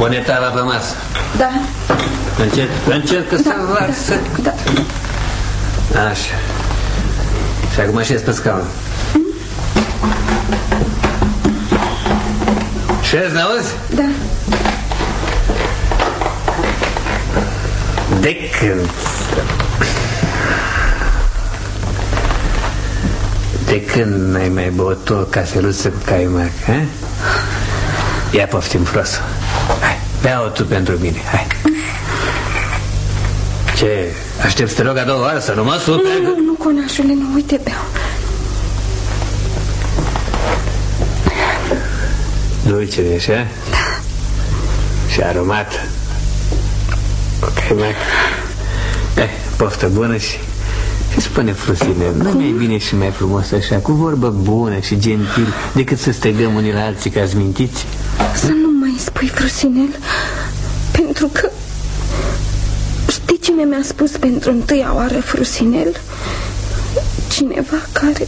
Pune tava pe masă. Da. Încercă să lasă. Da. Așa. Și acum așezi pe scaun. Șezi, n-auzi? Da. De când n-ai mai băut o cafeluță cu caimac, ha? Ia poftim frosă. Hai, bea-o tu pentru mine, hai. Ce, aștept să te rog a doua oară să nu mă super? Nu, conașule, nu, uite, beau. Dulce de așa? Da. Și aromat. Cu caimac. Poftă bună și spune, Frusine, nu mai bine și mai frumos așa, cu vorbă bună și gentil, decât să strigăm unii la alții ca zmintiți? Să nu mai spui, Frusinel, pentru că știi cine mi-a spus pentru întâia oară, Frusinel? Cineva care...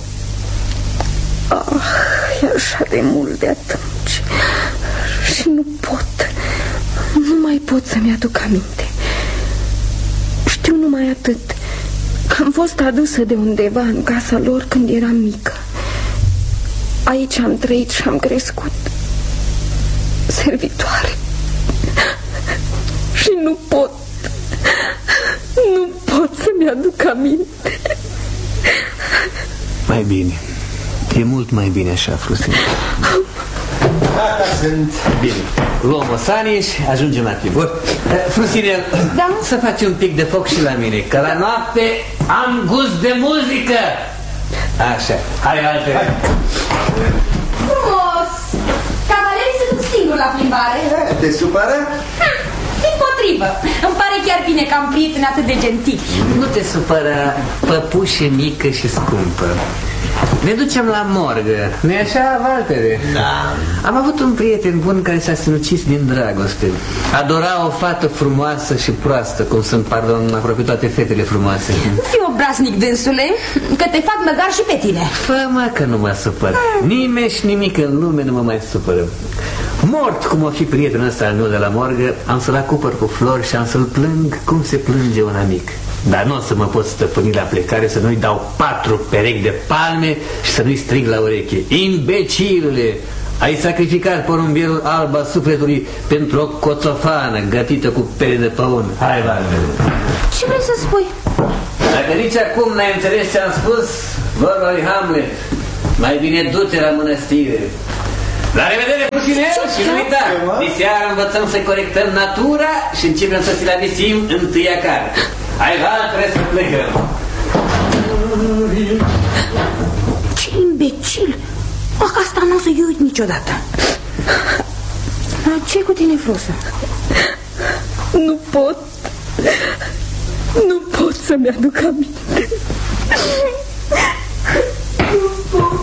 e așa de mult de atunci și nu mai pot să-mi aduc aminte. Știu numai atât, că am fost adusă de undeva în casa lor când eram mică. Aici am trăit și am crescut servitoare. Și nu pot să-mi aduc aminte. Mai bine. E mult mai bine așa, Frusine. Gata sunt. Bine. Luăm o sanie și ajungem la timp. Frusine, da? Să faci un pic de foc și la mine, că la noapte am gust de muzică. Așa, hai altele. Frumos! Cavalerii se duc singuri la plimbare. Te supără? Dimpotrivă. Îmi pare chiar bine că am prieteni atât de gentili. Nu te supăra, păpușe mică și scumpă. Ne ducem la morgă, nu-i așa, Valtere? Da. Am avut un prieten bun care s-a sinucis din dragoste. Adora o fată frumoasă și proastă, cum sunt, pardon, aproape toate fetele frumoase. Fii obraznic, dânsule, că te fac măgar și pe tine. Fă-mă că nu mă supăr. Nimeni și nimic în lume nu mă mai supără. Mort cum o fi prietenul ăsta al meu de la morgă, am să-l acupăr cu flori și am să-l plâng cum se plânge un amic. Dar nu o să mă pot stăpâni la plecare, să nu-i dau 4 perechi de palme și să nu-i strig la ureche: imbecilule, ai sacrificat porumbierul alb al sufletului pentru o coțofană gătită cu pere de păun. Hai, Valtere. Ce vrei să spui? Dacă nici acum n-ai înțeles ce am spus, vorba lui Hamlet, mai bine du-te la mănăstire. La revedere, Frusine, și nu uita, diseară învățăm să corectăm natura și începem să silabim întâia carte. Hai, Valtere, să plecăm. Ce imbecil! Asta nu o să-i uit niciodată. Ce-i cu tine, Frosă? Nu pot să-mi aduc aminte. Nu pot.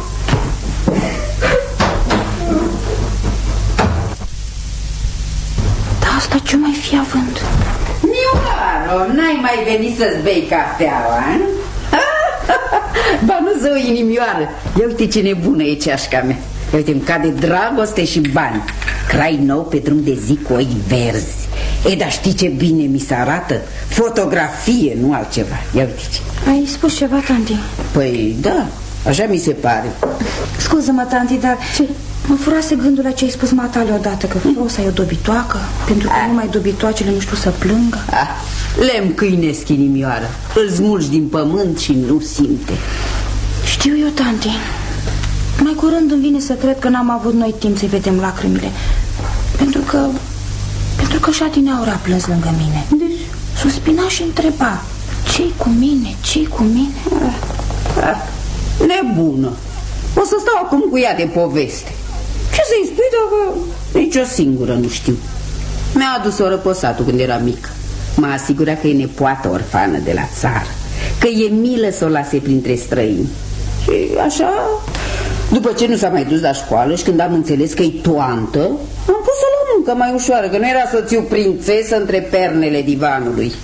Dar asta ce mai fi având? Mioaro, n-ai mai venit să-ți bei cafeaua, nu? Ba nu, zău, inimioară. Ia uite ce nebună e ceașca mea. Ia uite, îmi cade dragoste și bani. Crai nou pe drum de zi cu oi verzi. Dar știi ce bine mi se arată? Fotografie, nu altceva. Ia uite ce. Ai spus ceva, tanti? Păi da, așa mi se pare. Scuză-mă, tanti, dar ce? Mă furase gândul la ce ai spus matale odată, că Frosa e o dobitoacă, pentru că numai dobitoacele nu știu să plângă. Lemn câinesc, inimioară. Îl smulgi din pământ și nu simte. Știu eu, tanti. Mai curând îmi vine să cred că n-am avut noi timp să-i vedem lacrimile. Pentru că și Adineaur a plâns lângă mine. Deci suspina și întreba: ce-i cu mine, ce-i cu mine? Nebună. O să stau acum cu ea de poveste. Ce să-i spui dacă nici o singură nu știu? Mi-a adus o răposatul când era mică. M-a asigurat că e nepoată orfană de la țară, că e milă să o lase printre străini. Și așa, după ce nu s-a mai dus la școală și când am înțeles că e toantă, am pus-o la muncă mai ușoară, că nu era să țiu prințesă între pernele divanului.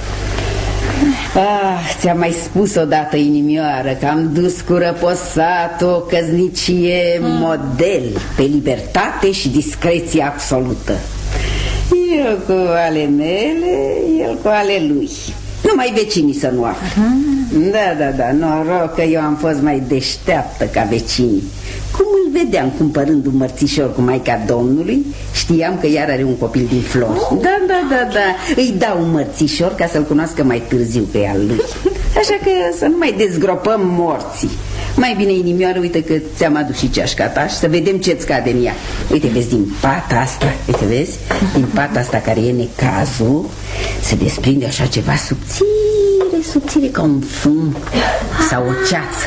Ți-am mai spus odată, inimioară, că am dus cu răposatul o căsnicie model, pe libertate și discreție absolută. Eu cu ale mele, el cu ale lui. Numai vecinii să nu află. Da, noroc că eu am fost mai deșteaptă ca vecinii. Cum îl vedeam cumpărându-mi mărțișor cu Maica Domnului, știam că iar are un copil din Flori. Da, îi dau un mărțișor ca să-l cunoască mai târziu pe al lui. Așa că să nu mai dezgropăm morții. Mai bine, inimioară, uite că ți-am adus și ceașca ta și să vedem ce-ți cade în ea. Uite, vezi, din pata asta, uite, vezi? Din pata asta care e necazul se desprinde așa ceva subțire ca un fum sau o ceață.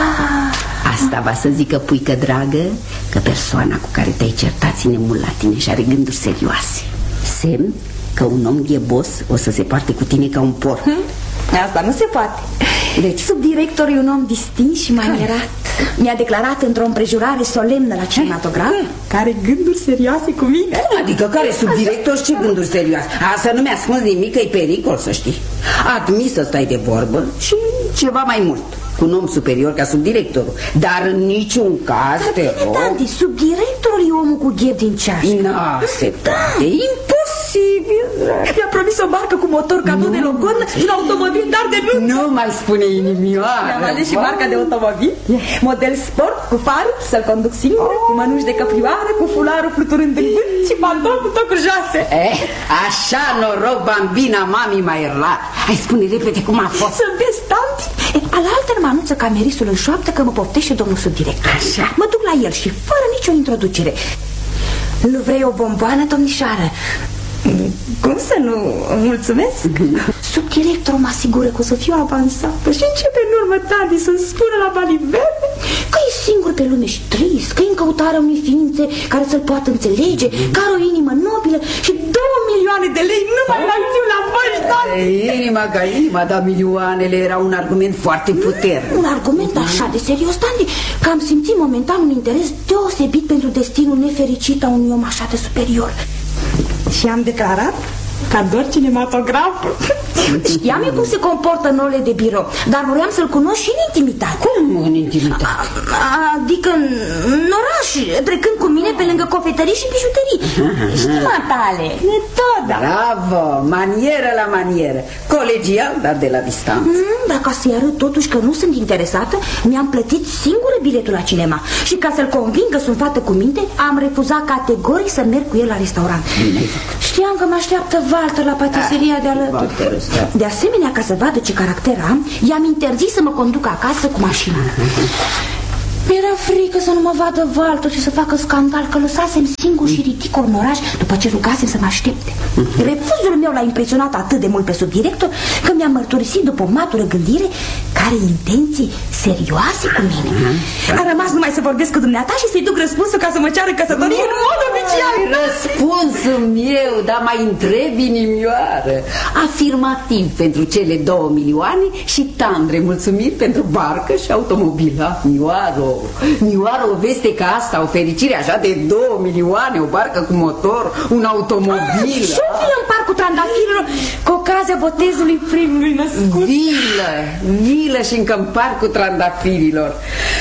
Asta va să zică, puică dragă, că persoana cu care te-ai certat ține mult la tine și are gânduri serioase. Semn că un om ghebos o să se poarte cu tine ca un porc. Asta nu se poate. Deci? Subdirectorul e un om distins și manierat. Mi-a declarat într-o împrejurare solemnă la cinematograf că are gânduri serioase cu mine. Adică care subdirector și ce gânduri serioase? Să nu mi-ascunzi nimic, că e pericol, să știi. Admis să stai de vorbă și ceva mai mult cu un om superior ca subdirectorul. Dar în niciun caz te rog. Tanti, subdirectorul e omul cu gheb din ceașă. Se poate, imposibil. Mi-a promis o barcă cu motor cadou de logodnă și un automobil dar de nuntă. Nu mai spune inimioară. Mi-am ales și marca de automobil, model sport, cu far, să-l conduc singur, cu mănuși de căprioară, cu fularul fluturând în vânt și panton cu tocuri joase. Așa noroc, bambina mami mai rar. Hai, spune repede cum a fost. Să vezi, tanti. Alaltă mă anunță camerisul în șoaptă că mă poftește domnul subdirector. Așa. Mă duc la el și fără nicio introducere. Nu vrei o bomboană, domnișoară? Cum să nu mulțumesc? Subdirectorul mă asigură că o să fiu avansată și începe în urmă, Tanti, să-mi spună la baliverne că e singur pe lume și trist, că e în căutarea unei ființe care să-l poată înțelege, că are o inimă nobilă și 2 milioane de lei numai la ziua la vârși, Tanti. Inima ca inima, dar milioanele era un argument foarte puternic. Un argument așa de serios, Tanti, că am simțit momentan un interes deosebit pentru destinul nefericit a unui om așa de superior. Și am declarat ca doar cinematograful. Știam eu cum se comportă în orele de birou, dar vreau să-l cunosc și în intimitate. Cum în intimitate? Adică în oraș, trecând cu mine pe lângă cofetării și bijuterii. Știi, matale, metoda. Bravo, manieră la manieră. Colegial, dar de la distanță. Dar ca să-i arăt totuși că nu sunt interesată, mi-am plătit singură biletul la cinema. Și ca să-l conving că sunt fată cu minte, am refuzat categoric să merg cu el la restaurant. Știam că mă așteaptă Walter la patiseria de alături. De asemenea, ca să vadă ce caracter am, i-am interzis să mă conduc acasă cu mașina. Mi-era frică să nu mă vadă Walter și să facă scandal, că lăsasem singur și ridic în oraș după ce rugasem să mă aștepte. Refuzul meu l-a impresionat atât de mult pe subdirector că mi-a mărturisit după o matură gândire că are intenții serioase cu mine. A rămas numai să vorbesc cu dumneata și să-i duc răspunsul ca să mă ceară căsătorie în mod oficial. Răspunsul meu, dar mai întreb, inimioară. Afirmativ pentru cele 2 milioane și tandre mulțumiri pentru barcă și automobil. Mioară, o veste ca asta, o fericire așa de 2 milioane, o barcă cu motor, un automobil. Și o fi în parcul trandafirilor cu ocazia botezului primului născut. Vilă și încă în parcul trandafirilor.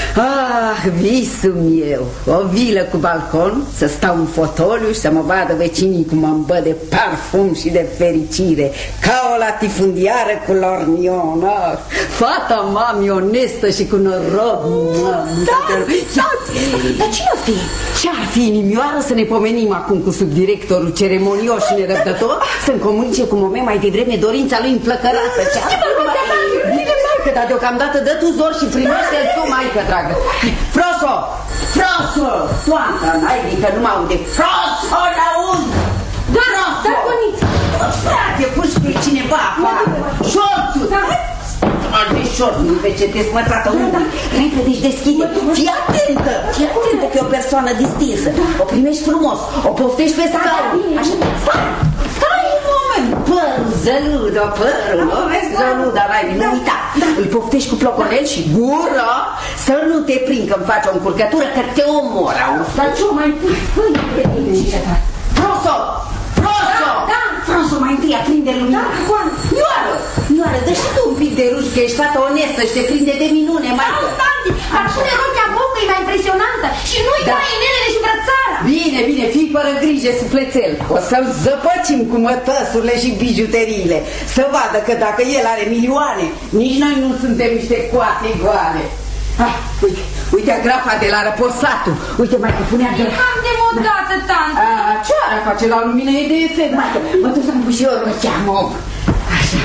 Visul meu, o vilă cu balcon, să stau în fotoliu și să mă vadă vecinii cum mă îmbă de parfum și de fericire, ca o latifundiară cu lornion. Fata mami onestă și cu noroc. Dar cine-o fi? Ce-ar fi, inimioară, să ne pomenim acum cu subdirectorul ceremonios și nerăbdător, să-mi comunice cu moment mai devreme dorința lui înflăcărată. Bine, maică, dar deocamdată dă tu zor și primește-l tu, maică dragă. Froso! Toanta, naibii, că nu mă aude. Froso, n-aud! Da, buniță! Frate, puși cineva afară. Șorțul! De șorțul, pe ce te smătrată unul. Repede și deschide. Fii atentă că e o persoană distinsă. O primești frumos, o poftești pe scaun. Așa, stai un moment. Zăludă, părul, nu vezi? Zăluda, nu uita. Îl poftești cu ploconel și gura să nu te prind că-mi faci o încurcătură, că te omor. Dar ce-o mai pui? Proso! Franțul, mai întâi aprinde lumina. Ioară, dă și tu un pic de ruj, că ești fată onestă și te prinde de minune, maică. Dar pune rochea bocă, e mai impresionantă. Și nu-i da inelele și brățara. Bine, bine, fii fără grijă, sufletel. O să-l zăpăcim cu mătăsurile și bijuteriile. Să vadă că dacă el are milioane, nici noi nu suntem niște coate goale. Uite agrafa de la răposatul. Uite, mai că punea de... Cam de modată, tante. Ce are a face la lumină e de efect, mai că mă duc să-mi pui și eu rocheamă. Așa.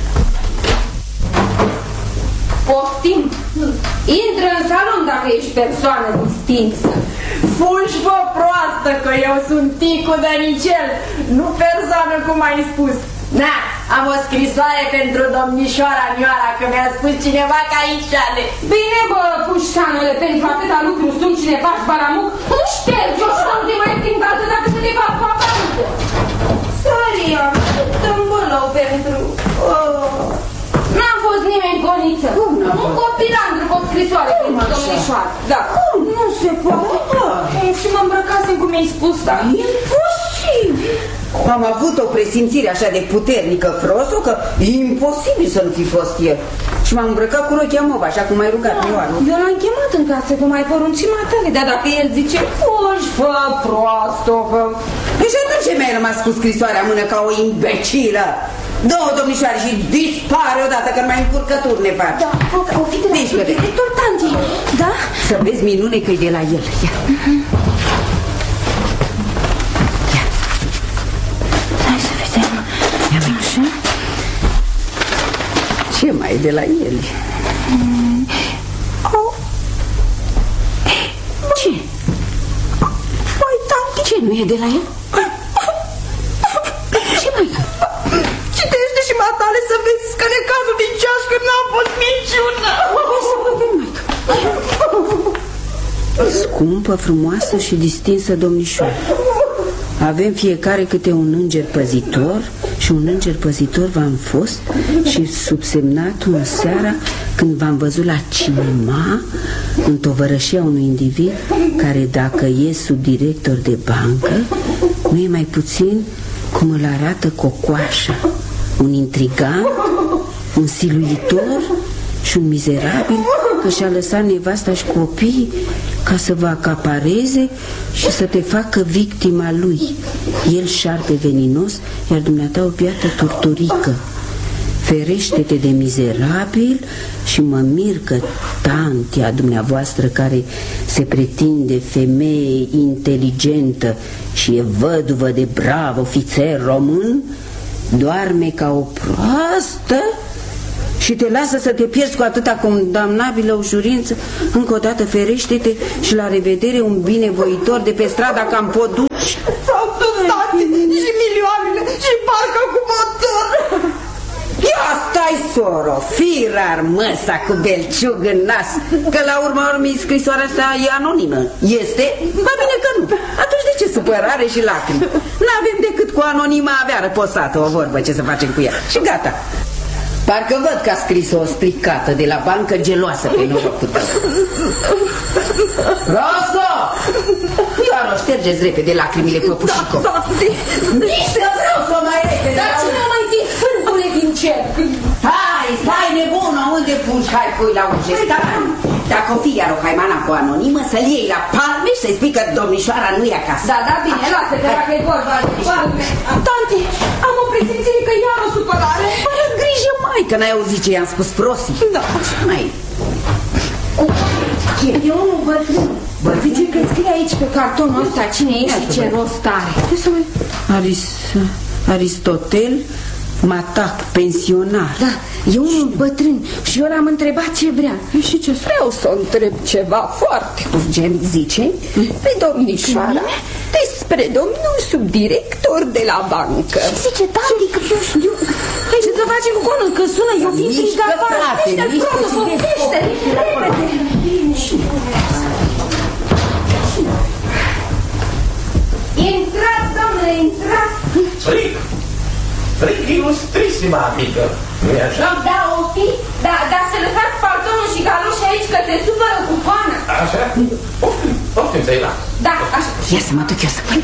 Poftim. Intră în salon dacă ești persoană distinsă. Fugi, bă, proastă, că eu sunt Ticu Dănicel, nu persoană cum ai spus. Na, am o scrisoare pentru domnișoara Nioara, că mi-a spus cineva că aici are. Bine, bă, pușcanule, pentru atâta lucru sunt cineva și baramuc, nu ștergi-o și nu te mai timp atâta cât te fac cu aparență. Săria, dăm bălău pentru... N-am fost nimeni goniță. Un copilandru cu o scrisoare pentru domnișoară. Da. Nu se poate. Și mă îmbrăcasem cum mi-ai spus, da. Imposibil. Am avut o presimțire așa de puternică, Froso, că e imposibil să nu fi fost el. Și m-am îmbrăcat cu rochia mov, așa cum ai rugat Ioanu. Eu l-am chemat în casă, cum ai poruncit matale, dar dacă el zice, fugi, fă, proastă, fă... Păi și atunci mi-ai rămas cu scrisoarea în mână ca o imbecilă? Două domnișoare și dispare odată că mai încurcături ne faci. Da, o fi de la director, tanti, da? Să vezi minune că e de la el. Ia. Ia. Hai să vedem. Ia mai așa. Ce mai e de la el? Ce? Păi, tanti. Ce nu e de la el? Ce mai e? Citește și matale să vezi că necazul din ceașcă n-a fost minciună. Scumpă, frumoasă și distinsă domnișoară, avem fiecare câte un înger păzitor și un înger păzitor v-am fost și subsemnatul în seara când v-am văzut la cinema în tovărășia unui individ care, dacă e subdirector de bancă, nu e mai puțin cum îl arată Cocoașa, un intrigant, un siluitor și un mizerabil că și-a lăsat nevasta și copiii ca să vă acapareze și să te facă victima lui. El șarpe veninos, iar dumneata o biată turturică. Ferește-te de mizerabil și mă mir că tantea dumneavoastră, care se pretinde femeie inteligentă și e văduvă de brav ofițer român, doarme ca o proastă și te lasă să te pierzi cu atâta condamnabilă ușurință. Încă o dată ferește-te și la revedere, un binevoitor de pe strada Campoduci. S-au dus tati și milioanele și parcă cu motor. Ia stai, soro, firar măsa cu belciug în nas, că la urma urmei scrisoarea asta e anonimă. Este? Ba bine că nu. Atunci de ce supărare și lacrimi? N-avem decât cu anonima avea răposată o vorbă, ce să facem cu ea. Și gata. Parcă văd că a scris o stricată de la bancă geloasă pe norocul tău. Rosco! Ioano, ștergeți repede lacrimile, păpușico. Da, Nici că vreau să mai repede. Dar ce nu mai fi fântule din cer? Stai nebună, unde puși? Hai, pui la ușă, stai. Dacă o fi iar o haimana cu anonimă, să-l iei la palme și să-i spui că domnișoara nu e acasă. Da, bine, lasă-te dacă e vorba de palme. Tanti, am o presimțire că iar o supărare. Fără grijă, mai, că n-ai auzit ce i-am spus prosii. Da. Mai. Eu nu văd. Zice că scrie aici pe cartonul ăsta cine e și ce rost are. Aristotel Matac, pensionar. Da, e unul bătrân și eu l-am întrebat ce vrea. Și ce? Vreau să întreb ceva foarte urgent, zice, pe domnișoara despre domnul subdirector de la bancă. Ce zice, tati, că eu știu. Hai, ce să facem cu conul, că sună, eu fi frică afară. Mișcă-l, povestește, repede. Intrați, domnule, intrați. Fric ilustrissima amică, nu-i așa? Da, o fi, dar să lăsați paltonul și galoșii aici, că te supără cu coana. Așa? Poftim să-i las. Da, așa. Ia să mă duc eu să văd.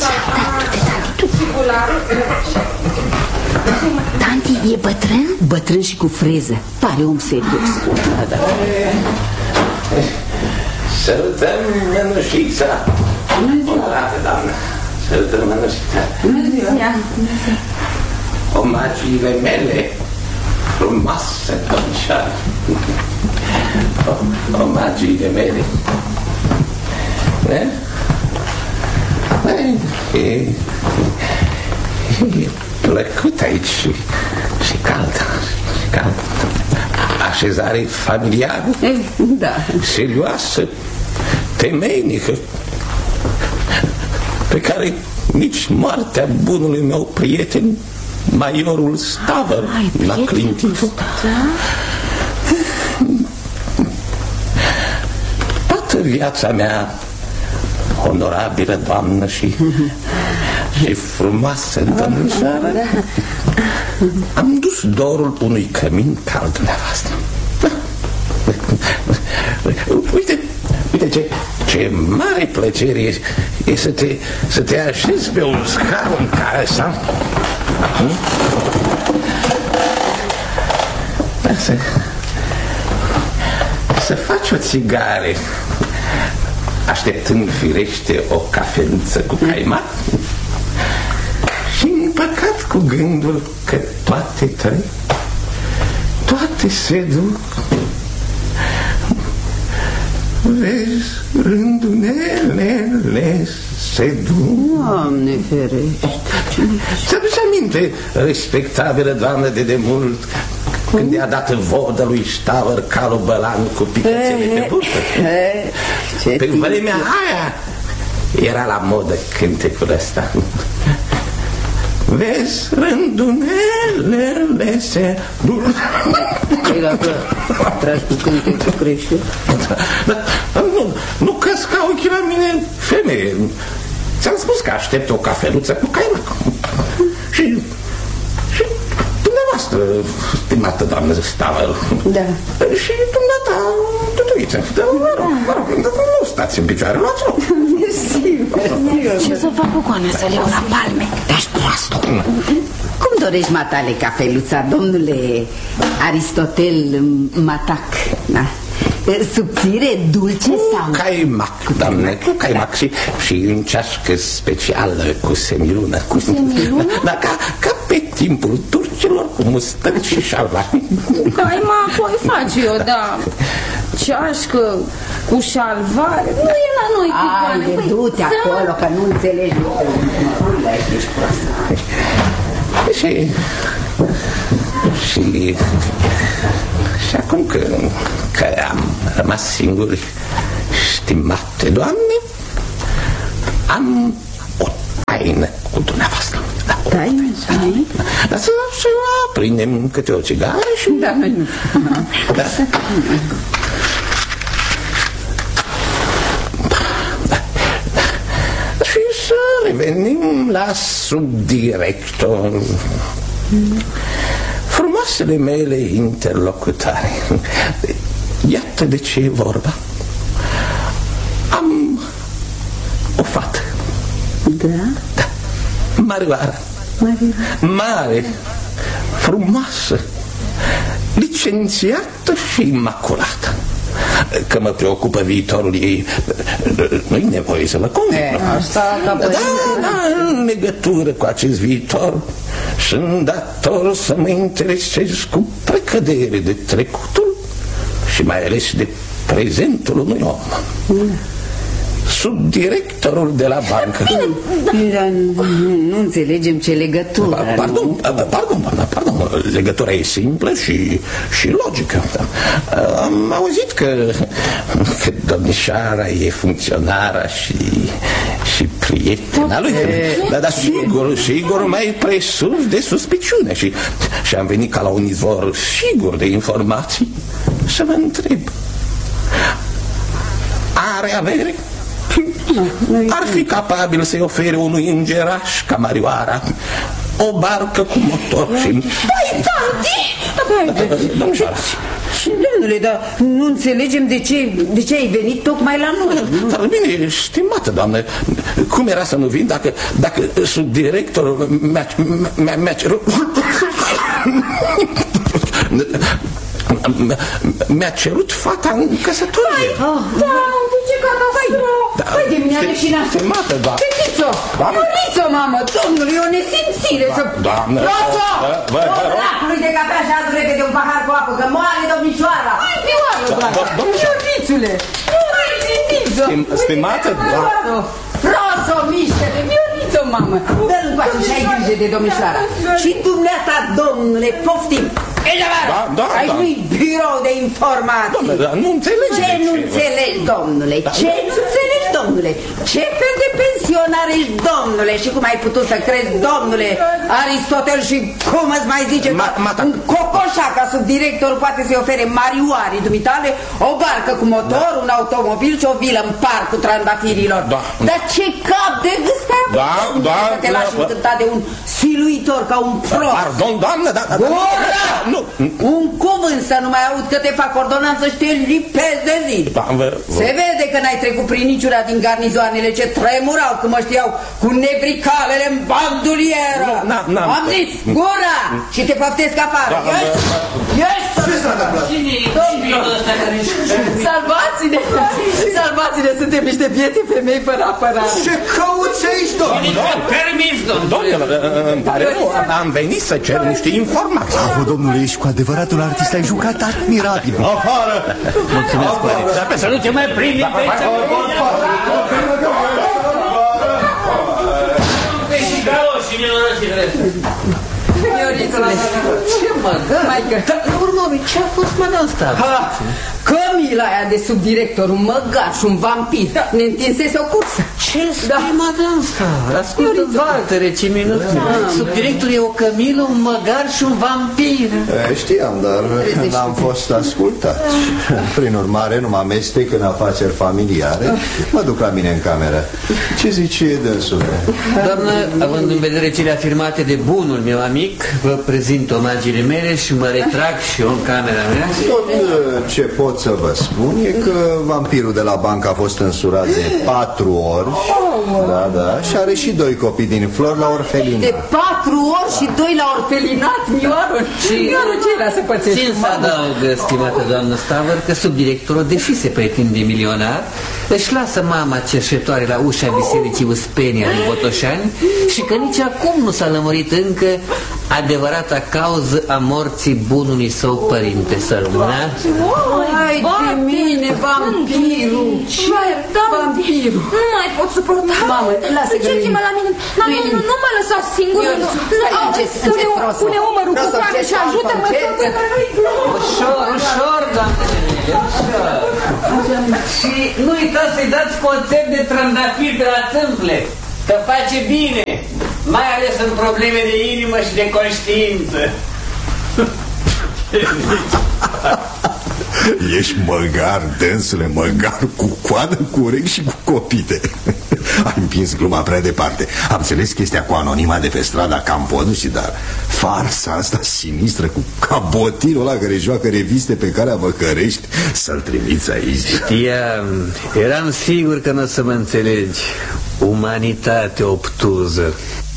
Tanti, e bătrân? Bătrân și cu freză. Pare om serios. Da. Sărutăm mănușița. Onorată, doamnă, să rămână omagiile mele, frumoasă domnișoară. Omagiile mele. E plăcut aici și cald. Așezare familiară, da, serioasă, temeinică, pe care nici moartea bunului meu prieten, Maiorul Stavăr, n-a clintit-o. Toată viața mea, onorabilă doamnă și frumoasă domnișoară, am dus dorul unui cămin cald dumneavoastră. Uite ce mare plăcere e să te așezi pe un scaun care să faci o țigare, așteptând firește o cafeluță cu caimac și împăcat cu gândul că toate se duc. Vezi, rândunelele se duc. Doamne ferește. Ți-aduce aminte, respectabilă doamnă de demult, când i-a dat vodă lui Stavăr calul bălan cu picățele pe burtă? Pe vremea aia era la modă cântecul ăsta. Vezi, rândunelele se duc. Păi dacă tragi cu cântecul crește? Nu căsca ochii la mine, femeie. Ți-am spus că aștept o cafeluță cu caimac. Și dumneavoastră, stimată doamnă Stavăr. Da. Și dumneata, tutuiță. Mă rog, nu stați în picioare, luați-o. Ce să fac cu coana, să le iau la palme? Dași proastă. Cum dorești matale cafeluța, domnule Aristotel Matac? Da. Subțire, dulce sau? Caimac, doamne, cu caimac și în ceașcă specială cu semilună. Cu semilună? Da, ca pe timpul turcilor, cu mustări și șalvari. Caimac, o face eu, da. Ceașcă cu șalvari, nu e la noi cu coane. Haide, du-te acolo, că nu înțelegi lucrurile. Ești proastă. Și acum că am rămas singuri, stimate doamne, am o taină cu dumneavoastră. Taină? Dar să prindem câte o țigară și... Da, noi nu. Da. Și să revenim la subdirector. Frumoasele mele interlocutoare, iată de ce e vorba. Am o fată. Da? Da. Marioara. Mare, frumoasă, licențiată și imaculată. Că mă preocupă viitorul ei, nu-i nevoie să vă convinc. Da, în legătură cu acest viitor sunt dator să mă interesez cu precădere de trecutul și mai ales de prezentul unui om. Subdirectorul de la bancă. Nu înțelegem ce legătură. Pardon, legătura e simplă și logică. Am auzit că domnișoara e funcționara și prietena lui. Dar sigur, mai presus de suspiciune. Și am venit ca la un izvor sigur de informații să vă întreb. Are avere? Ar fi capabil să-i ofere unui îngeraș ca Marioara o barcă cu motor și... Păi, tanti! Domnule, dar nu înțelegem de ce ai venit tocmai la noi. Dar bine, stimată doamnă, cum era să nu vin dacă subdirectorul mi-a cerut... Mi-a cerut fata în căsătorie. Da, ce catastrofă! Păi de mine are și n-a. Stimată, doamnă. Fetițo, măriți-o, mamă, domnule, e o nesimțire să... Doamnă. Roso! Dracului de cafea și adu repede un pahar cu apă, că moare domnișoara. Hai, Vioară, doamnă. Miorițule. Stimată, doamnă. Roso, miște-te, Miorițo, mamă. Dă-l încoace și ai grijă de domnișoara. Și dumneata, domnule, poftim. Aici nu-i birou de informații. Doamne, dar nu înțelegi. Ce nu înțelegi, domnule? Ce nu înțelegi, domnule? Ce fel de pensionar ești, domnule? Și cum ai putut să crezi, domnule, Aristotel și cum îți mai zice, un cocoșa ca subdirector poate să-i ofere marioarii dumitale, o barcă cu motor, un automobil și o vilă în parcul trandafirilor. Dar ce cap de gâscă ai avut, să te lași încântat de un siluitor ca un prost. Pardon, doamnă, dar... Nu. Un cuvânt să nu mai aud că te fac ordonanță și te lipezi de zi. Se vede că n-ai trecut prin niciuna din garnizoanele ce tremurau când mă știau cu nebricalele în bandulieră. Am zis, gura! Și te păftesc afară. Ieși! Ce s-a întâmplat? Salvați-ne! Salvați-ne, suntem niște biete femei fără apărare. Ce cauți aici, domnule? Permis, domnule. Îmi pare rău, am venit să cer niște informații. Bravo, domnule, ești cu adevărat un artist, ai jucat admirabil. Afară! Mulțumesc, părinte. Dar să nu te mai primi pe aici. Miorițule, Ce măgar? Dar, urmă, ce a fost măgar ăsta? Cămila aia de subdirector, un măgar și un vampir, ne întinsese o cursă. Ce spui, măgar ăsta? Ascultă, Valtere, ce minut. Subdirectorul e o cămilă, un măgar și un vampir. Știam, dar n-am fost ascultat. Prin urmare, nu mă amestec în afaceri familiare. Mă duc la mine în cameră. Ce zice dânsule? Doamnă, având în vedere cele afirmate de bunul meu amic, vă prezint omagiile mele și mă retrag și eu în camera mea. Tot ce pot să vă spun e că vampirul de la bancă a fost însurat de 4 ori. Da, și are și 2 copii din Flori la orfelinat. De 4 ori și 2 la orfelinat, Mioară? Mioară, ce era să pățești? Țin să adaug, stimată doamnă Stavăr, că subdirectorul, deși se pretinde milionar, își lasă mama cerșetoare la ușa bisericii Uspenia în Botoșani și că nici acum nu s-a lămurit încă adevărata cauză a morții bunului său părinte, să rămână. Hai de mine, vampirul! Vampirul! Nu mai pot suporta. Mamă, lasă că duceți-mă la mine. Nu mă lăsați singur. Pune umărul cu coare și ajută-mă. Ușor, ușor, doamne. Și nu uitați să-i dați concept de trandafir de la tâmple, că face bine, mai ales în probleme de inimă și de conștiință. Ești măgar, dânsule, măgar cu coadă, cu urechi și cu copite. Am împins gluma prea departe. Am înțeles chestia cu anonima de pe strada Campoduși, dar farsa asta sinistră cu cabotinul ăla care joacă reviste pe care Văcărești, să-l trimiți aici. Știam, eram sigur că nu o să mă înțelegi. Umanitate obtuză.